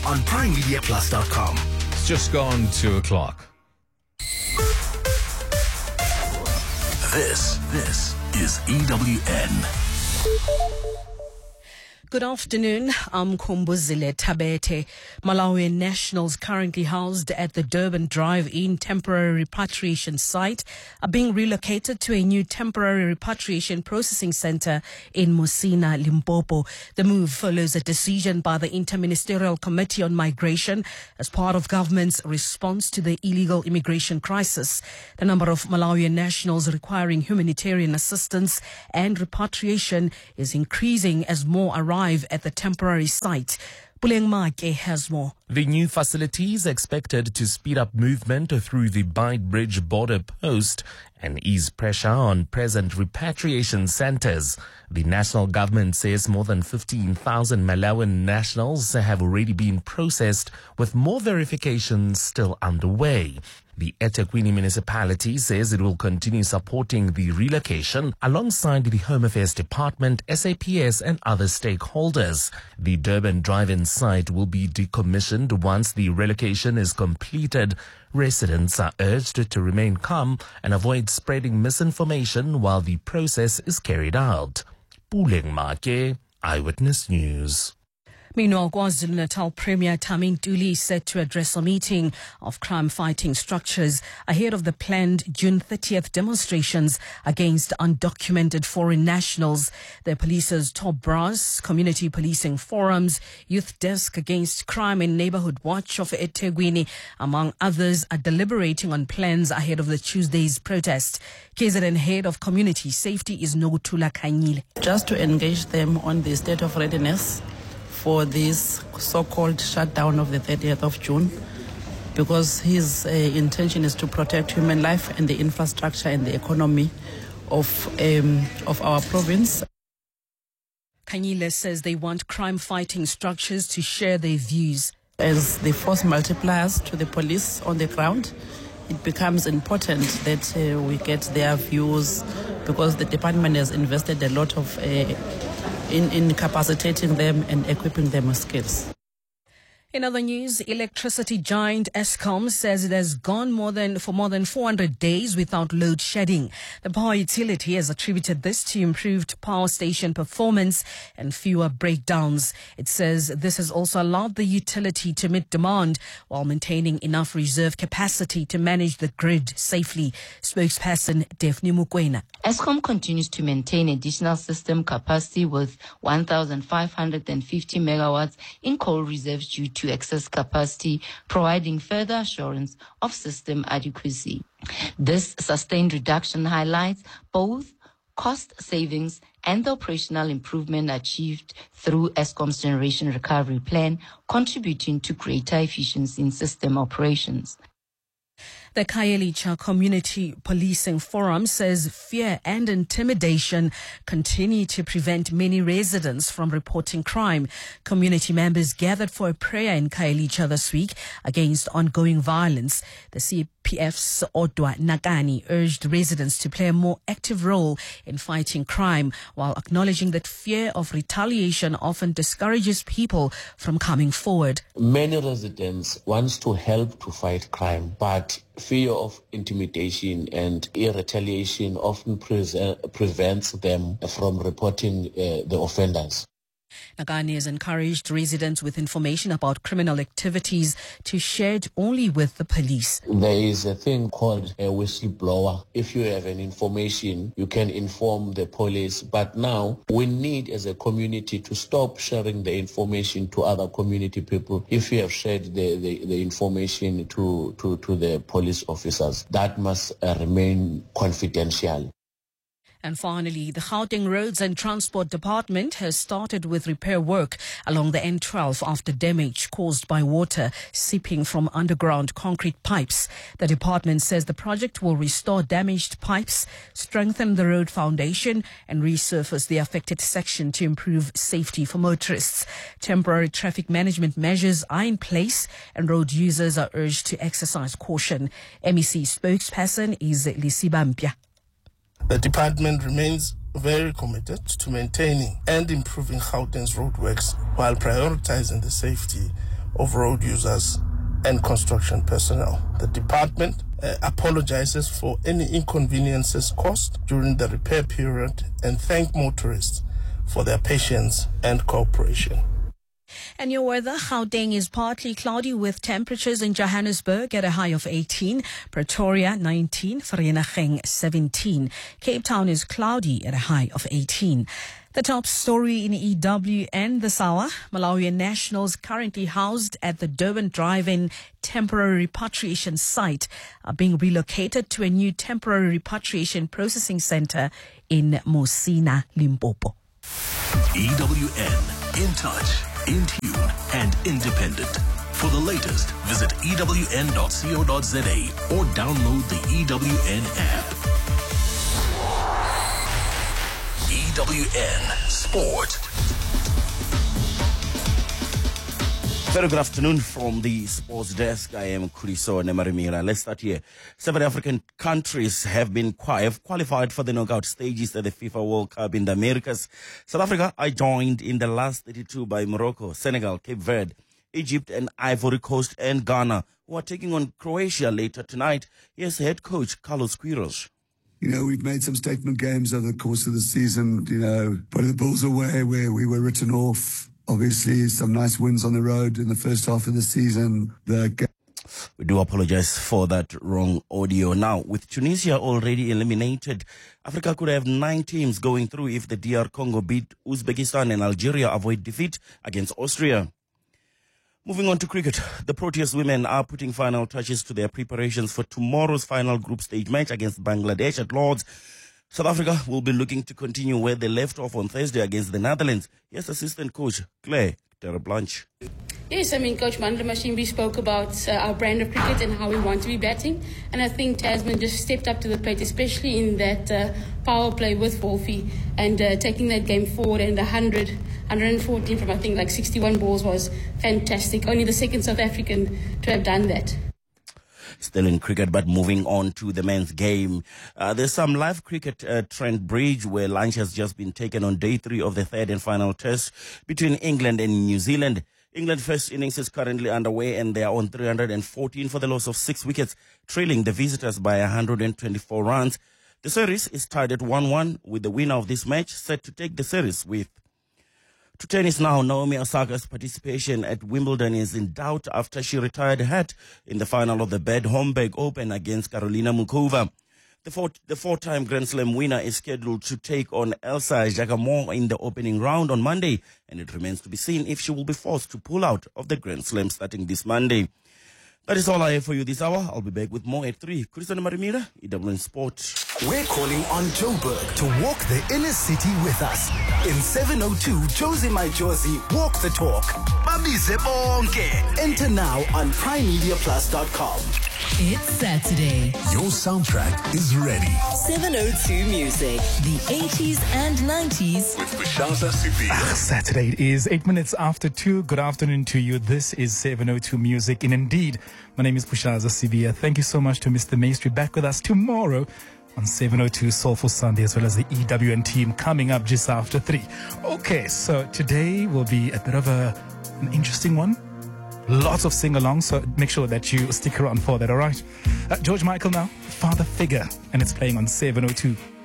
on PrimeMediaPlus.com. It's just gone 2 o'clock. This is EWN. Good afternoon. I'm Kumbuzile Tabete. Malawian nationals currently housed at the Durban Drive-In temporary repatriation site are being relocated to a new temporary repatriation processing center in Musina, Limpopo. The move follows a decision by the Interministerial Committee on Migration as part of government's response to the illegal immigration crisis. The number of Malawian nationals requiring humanitarian assistance and repatriation is increasing as more arrive at the temporary site. Puleng Make has more. The new facility is expected to speed up movement through the Beitbridge border post and ease pressure on present repatriation centers. The national government says more than 15,000 Malawian nationals have already been processed, with more verifications still underway. The eThekwini municipality says it will continue supporting the relocation alongside the Home Affairs Department, SAPS and other stakeholders. The Durban Drive-In site will be decommissioned once the relocation is completed. Residents are urged to remain calm and avoid spreading misinformation while the process is carried out. Puleng Make, Eyewitness News. Meanwhile, KwaZulu-Natal Premier Tami Ntuli is set to address a meeting of crime-fighting structures ahead of the planned June 30th demonstrations against undocumented foreign nationals. The police's top brass, community policing forums, youth desk against crime and neighborhood watch of eThekwini, among others, are deliberating on plans ahead of the Tuesday's protest. KZN head of community safety is Nokuthula Khanyile. Just to engage them on the state of readiness for this so-called shutdown of the 30th of June, because his intention is to protect human life and the infrastructure and the economy of our province. Khanyile says they want crime-fighting structures to share their views. As the force multipliers to the police on the ground, it becomes important that we get their views, because the department has invested a lot of in capacitating them and equipping them with skills. In other news, electricity giant Eskom says it has gone for more than 400 days without load shedding. The power utility has attributed this to improved power station performance and fewer breakdowns. It says this has also allowed the utility to meet demand while maintaining enough reserve capacity to manage the grid safely. Spokesperson Daphne Mukwena. Eskom continues to maintain additional system capacity with 1,550 megawatts in coal reserves due to excess capacity, providing further assurance of system adequacy. This sustained reduction highlights both cost savings and the operational improvement achieved through Eskom's generation recovery plan, contributing to greater efficiency in system operations. The Khayelitsha Community Policing Forum says fear and intimidation continue to prevent many residents from reporting crime. Community members gathered for a prayer in Khayelitsha this week against ongoing violence. The CPF's Odwa Nakani urged residents to play a more active role in fighting crime, while acknowledging that fear of retaliation often discourages people from coming forward. Many residents want to help to fight crime, but fear of intimidation and retaliation often prevents them from reporting the offenders. Nagani has encouraged residents with information about criminal activities to share it only with the police. There is a thing called a whistleblower. If you have an information, you can inform the police. But now we need as a community to stop sharing the information to other community people. If you have shared the information to the police officers, that must remain confidential. And finally, the Gauteng Roads and Transport Department has started with repair work along the N12 after damage caused by water seeping from underground concrete pipes. The department says the project will restore damaged pipes, strengthen the road foundation and resurface the affected section to improve safety for motorists. Temporary traffic management measures are in place and road users are urged to exercise caution. MEC spokesperson is Lisiba Mpya. The department remains very committed to maintaining and improving Gauteng's roadworks while prioritizing the safety of road users and construction personnel. The department apologizes for any inconveniences caused during the repair period and thank motorists for their patience and cooperation. And your weather, Gauteng is partly cloudy with temperatures in Johannesburg at a high of 18, Pretoria 19, Vereeniging 17. Cape Town is cloudy at a high of 18. The top story in EWN this hour, Malawian nationals currently housed at the Durban Drive-In temporary repatriation site are being relocated to a new temporary repatriation processing center in Mosina, Limpopo. EWN, in touch, in tune, and independent. For the latest, visit ewn.co.za or download the EWN app. EWN Sport. Very good afternoon from the sports desk. I am Kuriso Nemarimira. Let's start here. 7 African countries have qualified for the knockout stages at the FIFA World Cup in the Americas. South Africa are joined in the last 32 by Morocco, Senegal, Cape Verde, Egypt and Ivory Coast and Ghana, who are taking on Croatia later tonight. Here's head coach Carlos Queiroz. You know, we've made some statement games over the course of the season, you know, putting the Bulls away where we were written off. Obviously, some nice wins on the road in the first half of the season. We do apologize for that wrong audio. Now, with Tunisia already eliminated, Africa could have 9 teams going through if the DR Congo beat Uzbekistan and Algeria avoid defeat against Austria. Moving on to cricket, the Proteas women are putting final touches to their preparations for tomorrow's final group stage match against Bangladesh at Lord's. South Africa will be looking to continue where they left off on Thursday against the Netherlands. Yes, assistant coach Claire Terreblanche. Yes, I mean, Coach Mandla Mashimbi spoke about our brand of cricket and how we want to be batting. And I think Tasman just stepped up to the plate, especially in that power play with Wolfie and taking that game forward. And 114 from, I think, like 61 balls was fantastic. Only the second South African to have done that. Still in cricket, but moving on to the men's game. There's some live cricket at Trent Bridge where lunch has just been taken on day 3 of the third and final test between England and New Zealand. England's first innings is currently underway and they are on 314 for the loss of 6 wickets, trailing the visitors by 124 runs. The series is tied at 1-1 with the winner of this match set to take the series with. To tennis now, Naomi Osaka's participation at Wimbledon is in doubt after she retired hat in the final of the Bad Homburg Open against Karolina Muchova. The four-time Grand Slam winner is scheduled to take on Elsa Jacquemont in the opening round on Monday, and it remains to be seen if she will be forced to pull out of the Grand Slam starting this Monday. That is all I have for you this hour. I'll be back with more at 3. Christian Marimira, EWN Sport. We're calling on Joburg to walk the inner city with us. In 702 Josie My Josie, walk the talk. Babize bonke. Enter now on PrimeMediaPlus.com. It's Saturday. Your soundtrack is ready. 702 Music, the 80s and 90s. With Pushaza Sipia. Saturday it is 8 minutes after 2. Good afternoon to you. This is 702 Music. And indeed, my name is Pushaza Sibia. Thank you so much to Mr. Maestri back with us tomorrow on 702 Soulful Sunday, as well as the EWN team coming up just after 3. Okay, so today will be a bit of an interesting one. Lots of sing-along, so make sure that you stick around for that, all right? George Michael now, Father Figure, and it's playing on 702.